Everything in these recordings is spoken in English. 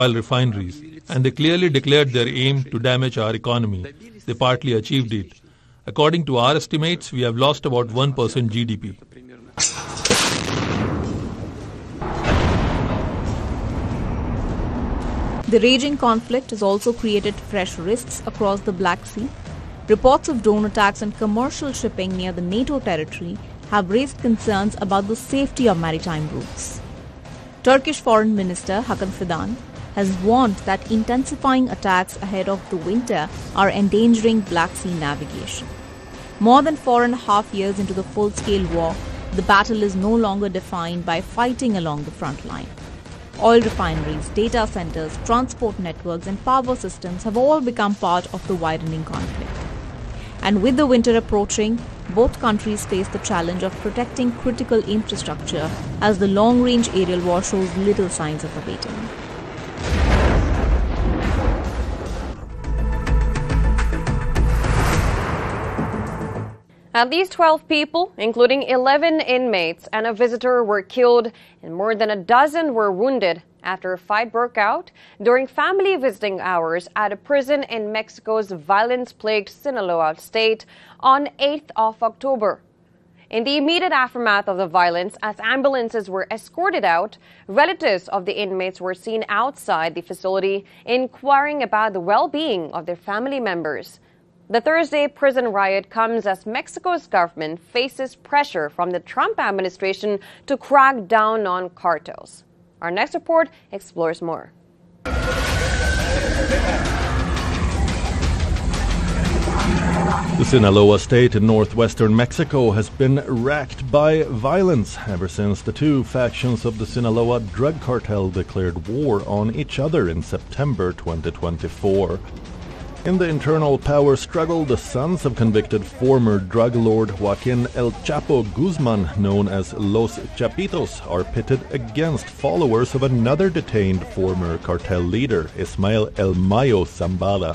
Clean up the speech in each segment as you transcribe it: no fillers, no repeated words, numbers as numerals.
oil refineries, and they clearly declared their aim to damage our economy. They partly achieved it. According to our estimates, we have lost about 1% GDP. The raging conflict has also created fresh risks across the Black Sea. Reports of drone attacks on commercial shipping near the NATO territory have raised concerns about the safety of maritime routes. Turkish Foreign Minister Hakan Fidan has warned that intensifying attacks ahead of the winter are endangering Black Sea navigation. More than 4.5 years into the full-scale war, the battle is no longer defined by fighting along the front line. Oil refineries, data centers, transport networks and power systems have all become part of the widening conflict. And with the winter approaching, both countries face the challenge of protecting critical infrastructure as the long-range aerial war shows little signs of abating. At least 12 people, including 11 inmates and a visitor, were killed and more than a dozen were wounded after a fight broke out during family visiting hours at a prison in Mexico's violence-plagued Sinaloa state on 8th of October. In the immediate aftermath of the violence, as ambulances were escorted out, relatives of the inmates were seen outside the facility inquiring about the well-being of their family members. The Thursday prison riot comes as Mexico's government faces pressure from the Trump administration to crack down on cartels. Our next report explores more. The Sinaloa state in northwestern Mexico has been racked by violence ever since the two factions of the Sinaloa drug cartel declared war on each other in September 2024. In the internal power struggle, the sons of convicted former drug lord Joaquin El Chapo Guzman, known as Los Chapitos, are pitted against followers of another detained former cartel leader, Ismael El Mayo Zambada.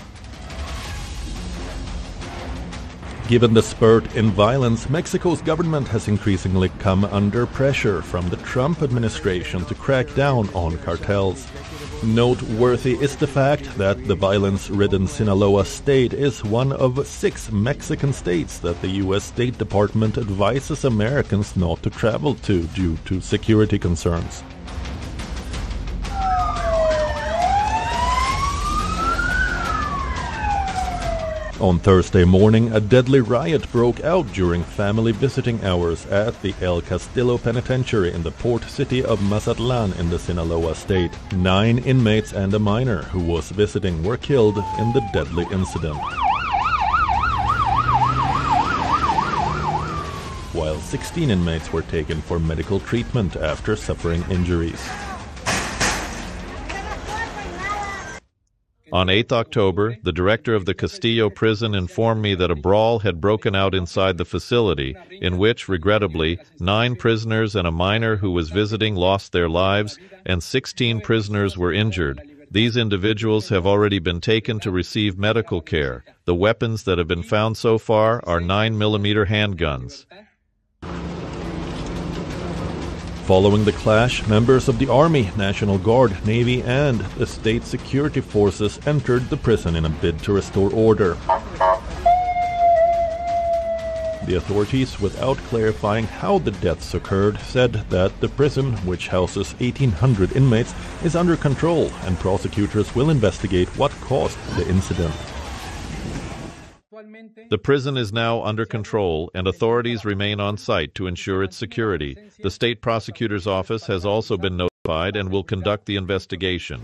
Given the spurt in violence, Mexico's government has increasingly come under pressure from the Trump administration to crack down on cartels. Noteworthy is the fact that the violence-ridden Sinaloa state is one of 6 Mexican states that the U.S. State Department advises Americans not to travel to due to security concerns. On Thursday morning, a deadly riot broke out during family visiting hours at the El Castillo Penitentiary in the port city of Mazatlan in the Sinaloa state. 9 inmates and a minor who was visiting were killed in the deadly incident, while 16 inmates were taken for medical treatment after suffering injuries. On 8th October, the director of the Castillo prison informed me that a brawl had broken out inside the facility, in which, regrettably, 9 prisoners and a minor who was visiting lost their lives, and 16 prisoners were injured. These individuals have already been taken to receive medical care. The weapons that have been found so far are 9mm handguns. Following the clash, members of the Army, National Guard, Navy, and the state security forces entered the prison in a bid to restore order. The authorities, without clarifying how the deaths occurred, said that the prison, which houses 1,800 inmates, is under control and prosecutors will investigate what caused the incident. The prison is now under control, and authorities remain on site to ensure its security. The state prosecutor's office has also been notified and will conduct the investigation.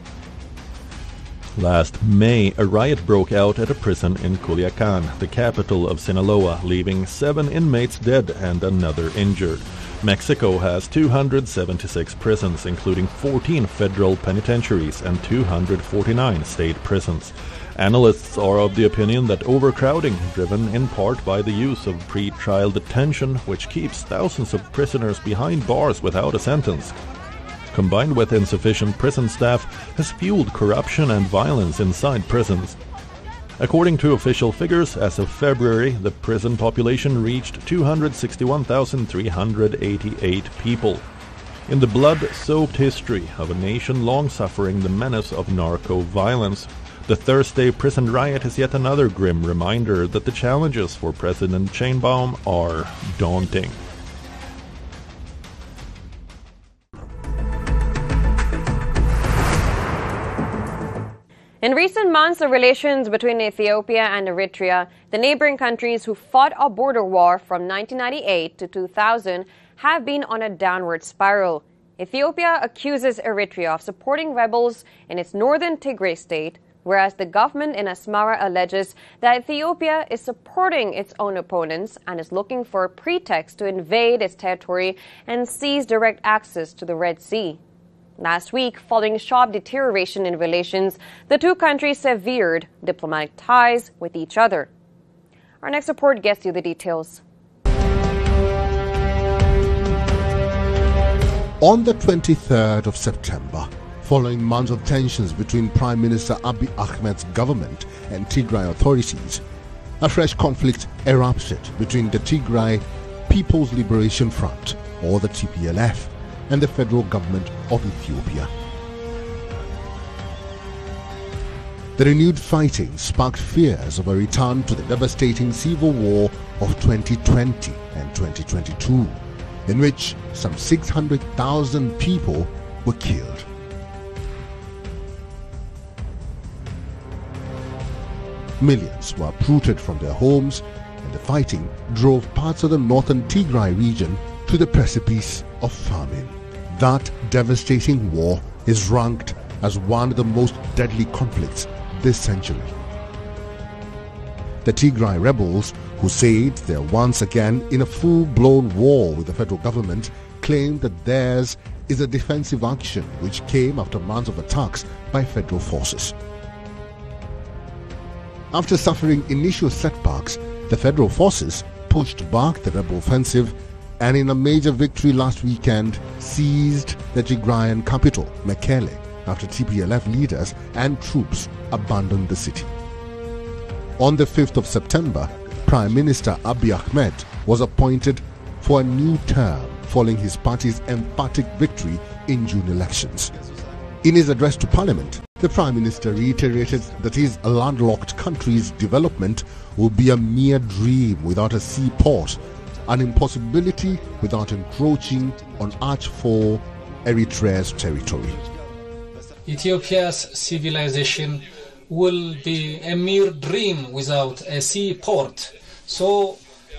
Last May, a riot broke out at a prison in Culiacan, the capital of Sinaloa, leaving 7 inmates dead and another injured. Mexico has 276 prisons, including 14 federal penitentiaries and 249 state prisons. Analysts are of the opinion that overcrowding, driven in part by the use of pre-trial detention, which keeps thousands of prisoners behind bars without a sentence, combined with insufficient prison staff, has fueled corruption and violence inside prisons. According to official figures, as of February, the prison population reached 261,388 people. In the blood-soaked history of a nation long suffering the menace of narco-violence, the Thursday prison riot is yet another grim reminder that the challenges for President Sheinbaum are daunting. In recent months, the relations between Ethiopia and Eritrea, the neighboring countries who fought a border war from 1998 to 2000, have been on a downward spiral. Ethiopia accuses Eritrea of supporting rebels in its northern Tigray state, whereas the government in Asmara alleges that Ethiopia is supporting its own opponents and is looking for a pretext to invade its territory and seize direct access to the Red Sea. Last week, following sharp deterioration in relations, the two countries severed diplomatic ties with each other. Our next report gets you the details. On the 23rd of September, following months of tensions between Prime Minister Abiy Ahmed's government and Tigray authorities, a fresh conflict erupted between the Tigray People's Liberation Front, or the TPLF, and the federal government of Ethiopia. The renewed fighting sparked fears of a return to the devastating civil war of 2020 and 2022, in which some 600,000 people were killed. Millions were uprooted from their homes, and the fighting drove parts of the northern Tigray region to the precipice of famine. That devastating war is ranked as one of the most deadly conflicts this century. The Tigray rebels, who said they are once again in a full-blown war with the federal government, claim that theirs is a defensive action which came after months of attacks by federal forces. After suffering initial setbacks, the federal forces pushed back the rebel offensive and in a major victory last weekend seized the Tigrayan capital, Mekelle, after TPLF leaders and troops abandoned the city. On the 5th of September, Prime Minister Abiy Ahmed was appointed for a new term following his party's emphatic victory in June elections. In his address to Parliament, the Prime Minister reiterated that his landlocked country's development will be a mere dream without a seaport, an impossibility without encroaching on Arch4 Eritrea's territory. Ethiopia's civilization will be a mere dream without a seaport. So,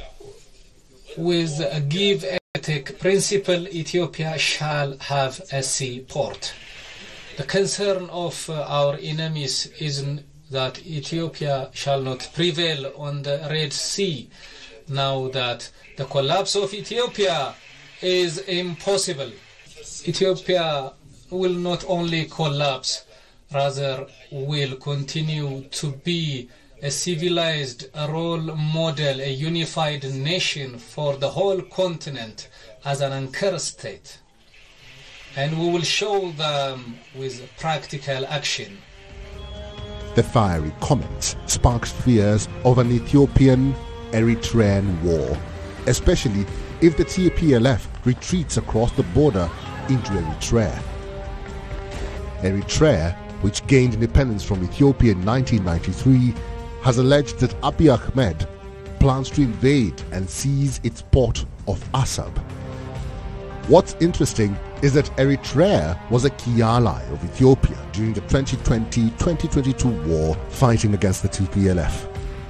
with a give and take principle, Ethiopia shall have a seaport. The concern of our enemies is that Ethiopia shall not prevail on the Red Sea, now that the collapse of Ethiopia is impossible. Ethiopia will not only collapse, rather will continue to be a civilized role model, a unified nation for the whole continent as an anchor state. And we will show them with practical action. The fiery comments sparked fears of an Ethiopian-Eritrean war, especially if the TPLF retreats across the border into Eritrea. Eritrea, which gained independence from Ethiopia in 1993, has alleged that Abiy Ahmed plans to invade and seize its port of Assab. What's interesting is that Eritrea was a key ally of Ethiopia during the 2020-2022 war fighting against the TPLF.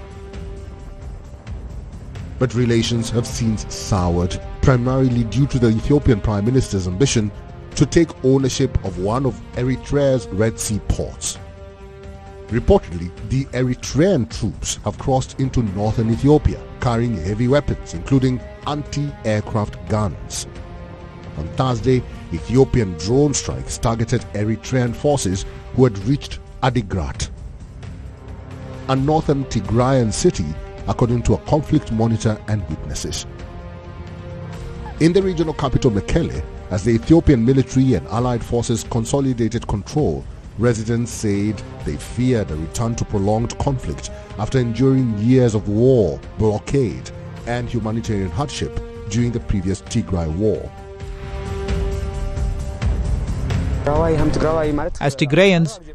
But relations have since soured, primarily due to the Ethiopian Prime Minister's ambition to take ownership of one of Eritrea's Red Sea ports. Reportedly, the Eritrean troops have crossed into northern Ethiopia, carrying heavy weapons, including anti-aircraft guns. On Thursday, Ethiopian drone strikes targeted Eritrean forces who had reached Adigrat, a northern Tigrayan city, according to a conflict monitor and witnesses. In the regional capital Mekelle, as the Ethiopian military and allied forces consolidated control, residents said they feared a return to prolonged conflict after enduring years of war, blockade, and humanitarian hardship during the previous Tigray war. As Tigrayans,